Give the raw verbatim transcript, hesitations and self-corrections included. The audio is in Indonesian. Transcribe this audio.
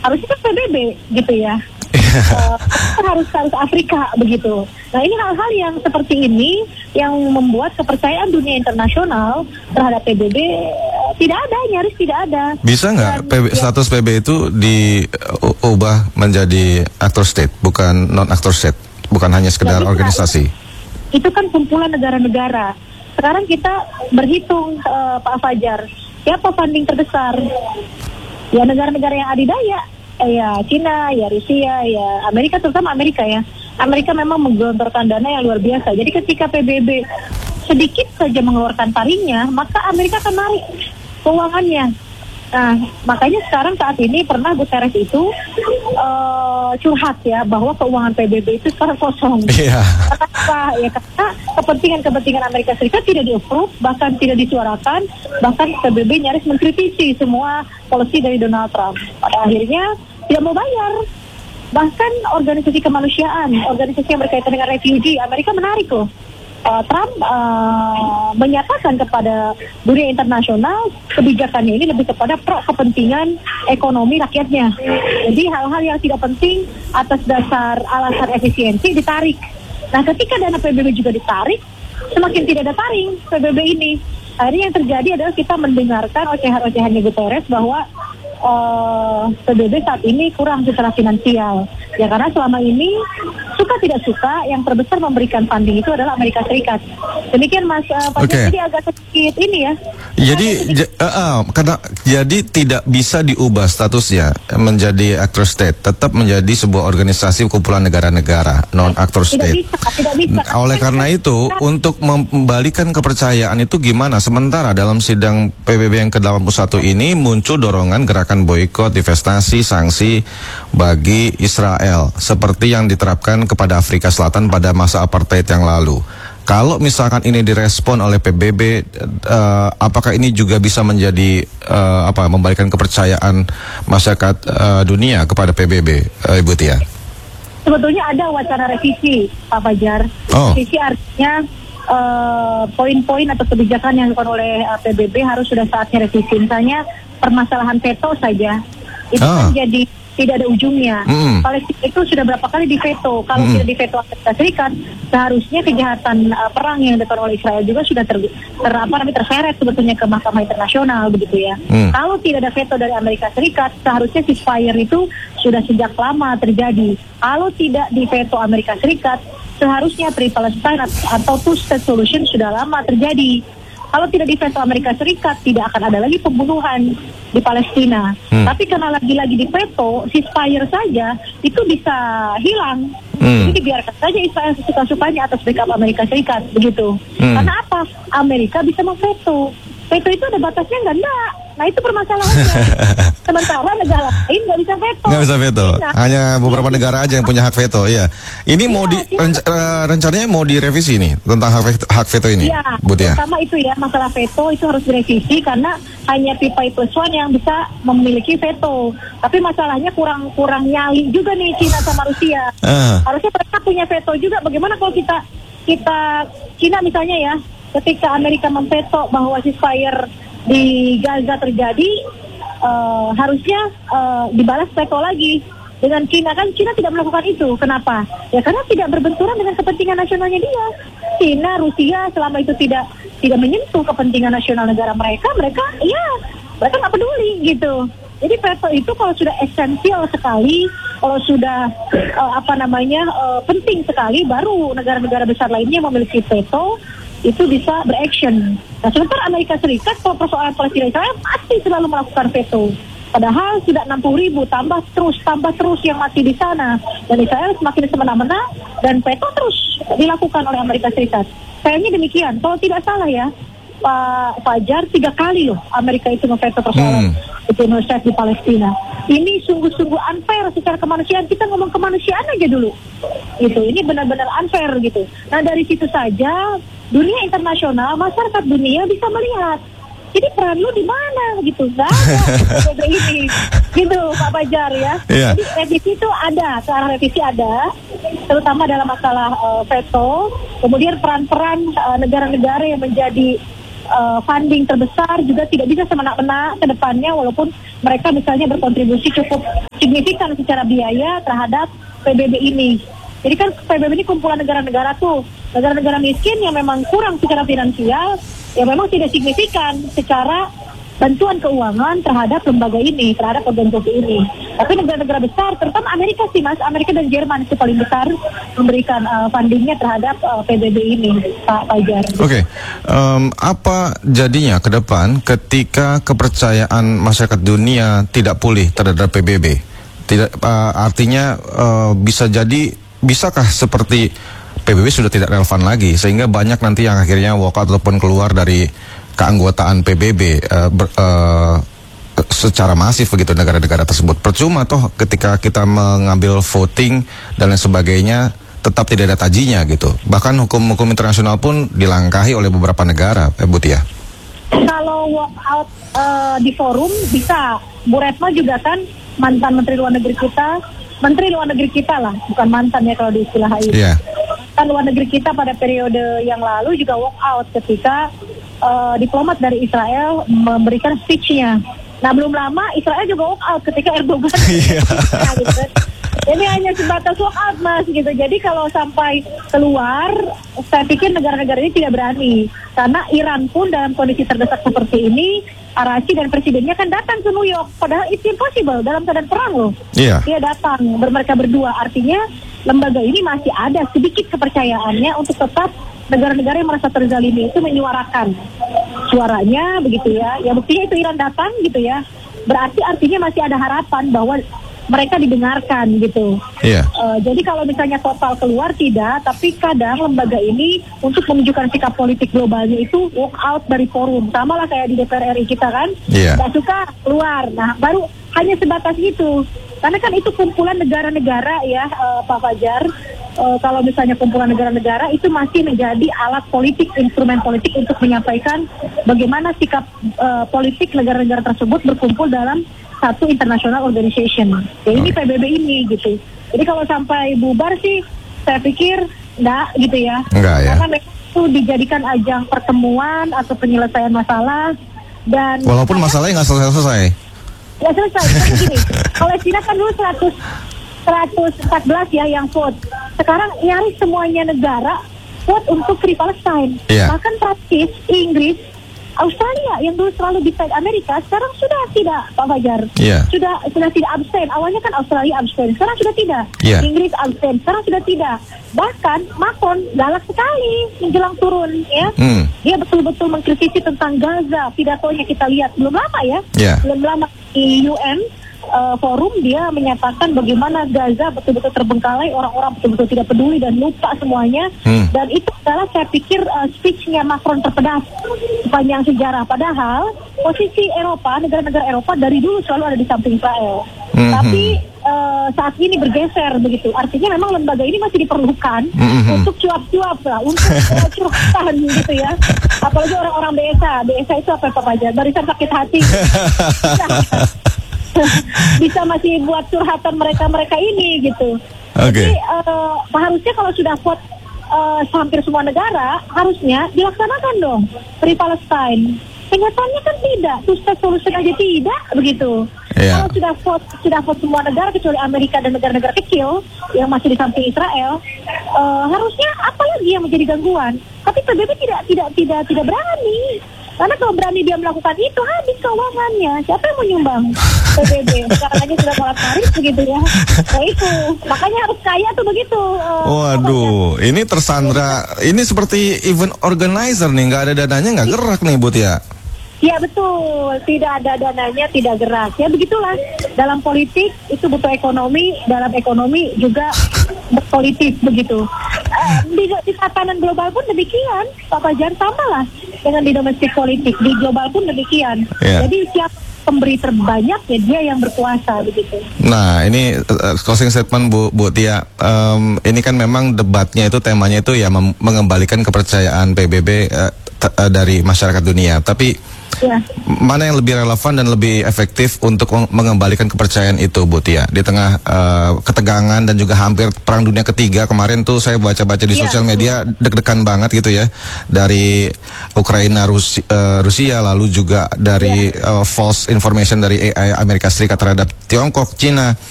harusnya kan P B B gitu ya. uh, harus harus Afrika begitu. Nah ini hal-hal yang seperti ini yang membuat kepercayaan dunia internasional terhadap P B B uh, tidak ada, nyaris tidak ada. Bisa nggak P B, ya, status P B B itu diubah menjadi actor state, bukan non actor state, bukan hanya sekedar ya, organisasi? Itu kan kumpulan negara-negara. Sekarang kita berhitung uh, Pak Fajar, siapa funding terbesar? Ya negara-negara yang adidaya. Ya Cina, ya Rusia, ya Amerika, terutama Amerika ya. Amerika memang menggelontorkan dana yang luar biasa. Jadi ketika P B B sedikit saja mengeluarkan taringnya, maka Amerika akan narik keuangannya. Nah, makanya sekarang saat ini pernah Guterres itu uh, curhat ya bahwa keuangan P B B itu sekarang kosong. Iya. Kenapa? Ya karena kepentingan-kepentingan Amerika Serikat tidak di-approve, bahkan tidak disuarakan, bahkan P B B nyaris mengkritisi semua polisi dari Donald Trump. Pada akhirnya tidak mau bayar. Bahkan organisasi kemanusiaan, organisasi yang berkaitan dengan refugee, Amerika menarik loh. Uh, Trump uh, menyatakan kepada dunia internasional kebijakannya ini lebih kepada pro kepentingan ekonomi rakyatnya. Jadi hal-hal yang tidak penting atas dasar alasan efisiensi ditarik. Nah ketika dana P B B juga ditarik, semakin tidak ada taring P B B ini. Akhirnya yang terjadi adalah kita mendengarkan ocehan-ocehannya Guterres bahwa uh, P B B saat ini kurang secara finansial. Ya karena selama ini suka tidak suka yang terbesar memberikan funding itu adalah Amerika Serikat. Demikian Mas uh, Pak. Okay. Jadi agak sedikit ini ya. Jadi j- uh, uh, karena jadi tidak bisa diubah statusnya menjadi actor state, tetap menjadi sebuah organisasi kumpulan negara-negara non actor state. Tidak bisa, tidak bisa. Oleh karena itu untuk membalikan kepercayaan itu gimana? Sementara dalam sidang P B B yang ke delapan puluh satu ini muncul dorongan gerakan boikot, divestasi, sanksi bagi Israel seperti yang diterapkan kepada Afrika Selatan pada masa apartheid yang lalu. Kalau misalkan ini direspon oleh P B B, uh, apakah ini juga bisa menjadi uh, apa membalikan kepercayaan masyarakat uh, dunia kepada P B B, uh, Ibu Tia? Sebetulnya ada wacana revisi, Pak Fajar. Oh. Revisi artinya uh, poin-poin atau kebijakan yang dilakukan oleh uh, P B B harus sudah saatnya revisi. Misalnya permasalahan veto saja, itu ah. kan jadi tidak ada ujungnya. Mm. Palestina itu sudah berapa kali diveto. Kalau mm. tidak diveto Amerika Serikat, seharusnya kejahatan uh, perang yang dilakukan oleh Israel juga sudah ter, ter apa namanya terseret sebetulnya ke Mahkamah Internasional begitu ya. Mm. Kalau tidak ada veto dari Amerika Serikat, seharusnya ceasefire itu sudah sejak lama terjadi. Kalau tidak diveto Amerika Serikat, seharusnya Free Palestine atau Two State Solution sudah lama terjadi. Kalau tidak diveto Amerika Serikat, tidak akan ada lagi pembunuhan di Palestina. Hmm. Tapi karena lagi-lagi diveto, ceasefire saja, itu bisa hilang. Hmm. Jadi dibiarkan saja Israel sesuka-sukanya atas backup Amerika Serikat, begitu. Hmm. Karena apa? Amerika bisa memveto. Veto itu ada batasnya nggak? Enggak. Nah itu permasalahannya. Sementara negara lain nggak bisa veto. Nggak bisa veto. Nah, hanya beberapa ya, negara aja yang punya hak veto. Iya. Ini ya, mau di ya. renc- rencananya mau direvisi nih tentang hak veto, hak veto ini, ya, Bu Tia. Pertama itu ya masalah veto itu harus direvisi karena hanya P I plus one yang bisa memiliki veto. Tapi masalahnya kurang kurang nyali juga nih Cina sama Rusia. Uh. Harusnya mereka punya veto juga. Bagaimana kalau kita kita Cina misalnya ya, ketika Amerika memveto bahwa ceasefire di Gaza terjadi, uh, harusnya uh, dibalas veto lagi dengan Cina. Kan Cina tidak melakukan itu. Kenapa? Ya karena tidak berbenturan dengan kepentingan nasionalnya dia. Cina, Rusia selama itu tidak tidak menyentuh kepentingan nasional negara mereka, mereka ya mereka nggak peduli gitu. Jadi veto itu kalau sudah esensial sekali, kalau sudah uh, apa namanya uh, penting sekali, baru negara-negara besar lainnya memiliki veto itu bisa beraction. Nah sementara Amerika Serikat kalau persoalan Palestina Israel pasti selalu melakukan veto. Padahal sudah enam puluh ribu, tambah terus, tambah terus yang mati di sana. Dan Israel semakin semena-mena dan veto terus dilakukan oleh Amerika Serikat. Kayaknya demikian. Kalau tidak salah ya, Pak Fajar, tiga kali loh Amerika itu memveto persoalan hmm. genocide di Palestina. Ini sungguh-sungguh unfair secara kemanusiaan. Kita ngomong kemanusiaan aja dulu. Gitu. Ini benar-benar unfair gitu. Nah dari situ saja dunia internasional, masyarakat dunia bisa melihat. Jadi peran lu di mana gitu, nggak ada ini, gitu Pak Fajar ya. Yeah. Jadi revisi itu ada, ke arah revisi ada, terutama dalam masalah uh, veto. Kemudian peran-peran uh, negara-negara yang menjadi uh, funding terbesar juga tidak bisa semena-mena ke depannya, walaupun mereka misalnya berkontribusi cukup signifikan secara biaya terhadap P B B ini. Jadi kan P B B ini kumpulan negara-negara tuh, negara-negara miskin yang memang kurang secara finansial, yang memang tidak signifikan secara bantuan keuangan terhadap lembaga ini, terhadap organisasi ini. Tapi negara-negara besar, terutama Amerika sih mas, Amerika dan Jerman itu paling besar memberikan uh, fundingnya terhadap uh, P B B ini, Pak Fajar. Oke, okay. um, apa jadinya ke depan ketika kepercayaan masyarakat dunia tidak pulih terhadap P B B? Tidak, uh, artinya uh, bisa jadi, bisakah seperti P B B sudah tidak relevan lagi, sehingga banyak nanti yang akhirnya walkout ataupun keluar dari keanggotaan P B B uh, ber, uh, secara masif begitu negara-negara tersebut. Percuma toh ketika kita mengambil voting dan lain sebagainya tetap tidak ada tajinya gitu. Bahkan hukum-hukum internasional pun dilangkahi oleh beberapa negara, eh, Bu Tia. Kalau walkout uh, di forum bisa. Bu Retno juga kan mantan Menteri Luar Negeri kita, Menteri Luar Negeri kita lah, bukan mantan ya kalau di istilah ini. Yeah. Kan luar negeri kita pada periode yang lalu juga walkout ketika Uh, diplomat dari Israel memberikan speech-nya. Nah belum lama Israel juga walk out ketika Erdogan. Nah, gitu. Jadi hanya sebatas walk out mas gitu. Jadi kalau sampai keluar, saya pikir negara-negara ini tidak berani. Karena Iran pun dalam kondisi terdesak seperti ini, Arashi dan presidennya kan datang ke New York. Padahal it's impossible dalam keadaan perang loh. Yeah. Dia datang mereka berdua. Artinya lembaga ini masih ada sedikit kepercayaannya untuk tetap negara-negara yang merasa terzalimi itu menyuarakan suaranya begitu ya. Ya buktinya itu Iran datang gitu ya. Berarti artinya masih ada harapan bahwa mereka didengarkan gitu. Yeah. Uh, jadi kalau misalnya total keluar tidak, tapi kadang lembaga ini untuk menunjukkan sikap politik globalnya itu walk out dari forum. Sama lah kayak di D P R R I kita kan. Yeah. Gak suka keluar. Nah baru hanya sebatas itu. Karena kan itu kumpulan negara-negara ya uh, Pak Fajar. Uh, kalau misalnya kumpulan negara-negara itu masih menjadi alat politik, instrumen politik untuk menyampaikan bagaimana sikap uh, politik negara-negara tersebut berkumpul dalam satu international organization. Ya ini P B B ini gitu. Jadi kalau sampai bubar sih, saya pikir enggak gitu ya. Enggak ya. Karena itu dijadikan ajang pertemuan atau penyelesaian masalah dan walaupun masalahnya nggak selesai-selesai. Nggak selesai. Kan gini, Palestina kan dulu seratus empat belas ya yang vote. Sekarang nyaris semuanya negara vote untuk Free Palestine. Yeah. Bahkan Prancis, Inggris, Australia yang dulu selalu beside Amerika sekarang sudah tidak, Pak Fajar. Yeah. Sudah sudah tidak abstain. Awalnya kan Australia abstain, sekarang sudah tidak. Yeah. Inggris abstain, sekarang sudah tidak. Bahkan Macron galak sekali menjelang turun ya. Mm. Dia betul-betul mengkritisi tentang Gaza. Pidatonya kita lihat belum lama ya. Yeah. Belum lama di U N Uh, forum dia menyatakan bagaimana Gaza betul-betul terbengkalai, orang-orang betul-betul tidak peduli dan lupa semuanya. Hmm. Dan itu adalah saya pikir uh, speech-nya Macron terpedas sepanjang sejarah. Padahal posisi Eropa, negara-negara Eropa dari dulu selalu ada di samping Israel. Hmm. Tapi uh, saat ini bergeser begitu. Artinya memang lembaga ini masih diperlukan hmm. untuk cuap-cuap lah, untuk uh, curhatan gitu ya. Apalagi orang-orang B S A. B S A itu apa Pak Fajar? Barisan sakit hati. Bisa masih buat curhatan mereka-mereka ini gitu. Okay. Jadi uh, harusnya kalau sudah vote uh, hampir semua negara, harusnya dilaksanakan dong Free Palestine. Kenyataannya kan tidak, two-state solution aja tidak begitu. Yeah. Kalau sudah vote sudah vote semua negara kecuali Amerika dan negara-negara kecil yang masih di samping Israel, uh, harusnya apa lagi yang menjadi gangguan? Tapi P B B tidak tidak tidak tidak berani. Karena kalau berani dia melakukan itu, habis keuangannya. Siapa yang mau nyumbang P B B? Sekarang aja sudah mulai tarik begitu ya. Nah itu, makanya harus kaya tuh begitu. Uh, Waduh, ini tersandra. Ini seperti event organizer nih, nggak ada dananya, nggak gerak nih Bu Tia. Ya betul, tidak ada dananya, tidak gerak. Ya begitulah, dalam politik itu butuh ekonomi, dalam ekonomi juga berpolitik begitu. Uh, di, di tatanan global pun demikian, Pak Fajar, sama lah dengan di domestik politik, di global pun demikian. Yeah. Jadi siapa pemberi terbanyak ya dia yang berkuasa begitu. Nah ini uh, closing statement Bu Bu Tia, um, ini kan memang debatnya itu temanya itu ya mengembalikan kepercayaan P B B uh, t- uh, dari masyarakat dunia. Tapi Ya. Mana yang lebih relevan dan lebih efektif untuk mengembalikan kepercayaan itu, Bu Tia? Di tengah uh, ketegangan dan juga hampir perang dunia ketiga kemarin tuh saya baca-baca di ya, sosial media deg-degan banget gitu ya. Dari Ukraina, Rusia, uh, Rusia lalu juga dari ya. uh, false information dari A I Amerika Serikat terhadap Tiongkok, Cina.